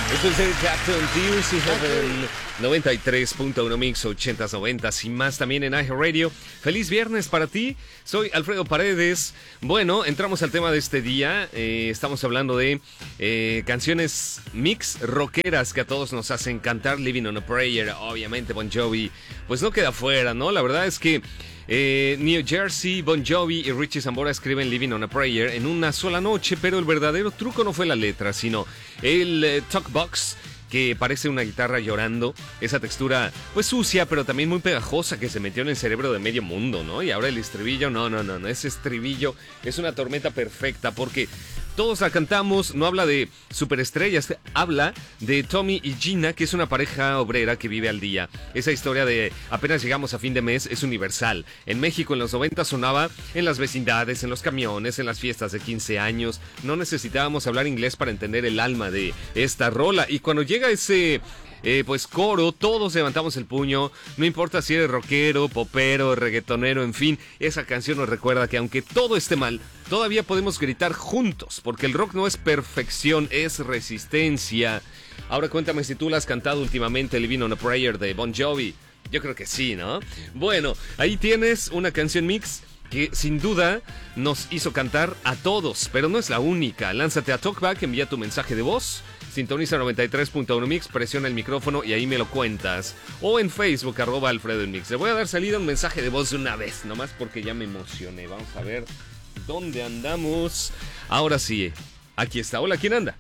Esto es el Captain Tears y Heaven 93.1 Mix 80s, 90s y más también en iHeartRadio. Feliz viernes para ti, soy Alfredo Paredes. Bueno, entramos al tema de este día. Estamos hablando de canciones mix rockeras que a todos nos hacen cantar. Living on a Prayer, obviamente Bon Jovi, pues no queda fuera, ¿no? La verdad es que New Jersey, Bon Jovi y Richie Sambora escriben Living on a Prayer en una sola noche, pero el verdadero truco no fue la letra, sino el talkbox, que parece una guitarra llorando, esa textura pues sucia, pero también muy pegajosa que se metió en el cerebro de medio mundo, ¿no? Y ahora el estribillo, no, ese estribillo es una tormenta perfecta porque todos la cantamos, no habla de superestrellas, habla de Tommy y Gina, que es una pareja obrera que vive al día. Esa historia de apenas llegamos a fin de mes es universal. En México en los 90 sonaba en las vecindades, en los camiones, en las fiestas de 15 años. No necesitábamos hablar inglés para entender el alma de esta rola. Y cuando llega ese pues coro, todos levantamos el puño, no importa si eres rockero, popero, reggaetonero, en fin, esa canción nos recuerda que aunque todo esté mal, todavía podemos gritar juntos, porque el rock no es perfección, es resistencia. Ahora cuéntame si tú la has cantado últimamente, Living on a Prayer de Bon Jovi. Yo creo que sí, ¿no? Bueno, ahí tienes una canción mix que sin duda nos hizo cantar a todos, pero no es la única. Lánzate a Talkback, envía tu mensaje de voz, sintoniza 93.1 Mix, presiona el micrófono y ahí me lo cuentas. O en Facebook, @AlfredoMix. Le voy a dar salida un mensaje de voz de una vez, nomás porque ya me emocioné. Vamos a ver dónde andamos. Ahora sí, aquí está. Hola, ¿quién anda?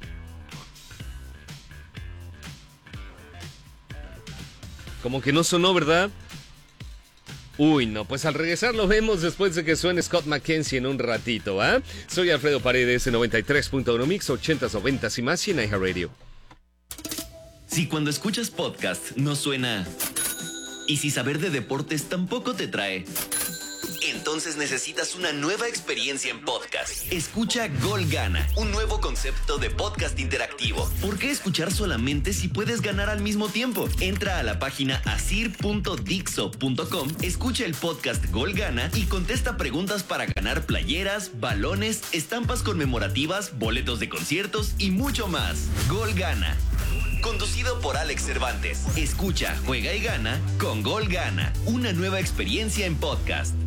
Como que no sonó, ¿verdad? Uy, no, pues al regresar lo vemos después de que suene Scott McKenzie en un ratito, ¿ah? Soy Alfredo Paredes en 93.1 Mix, 80s, 90s y más y en iHeartRadio. Si cuando escuchas podcast no suena y si saber de deportes tampoco te trae, entonces necesitas una nueva experiencia en podcast. Escucha Gol Gana, un nuevo concepto de podcast interactivo. ¿Por qué escuchar solamente si puedes ganar al mismo tiempo? Entra a la página asir.dixo.com, escucha el podcast Gol Gana y contesta preguntas para ganar playeras, balones, estampas conmemorativas, boletos de conciertos y mucho más. Gol Gana. Conducido por Alex Cervantes. Escucha, juega y gana con Gol Gana, una nueva experiencia en podcast.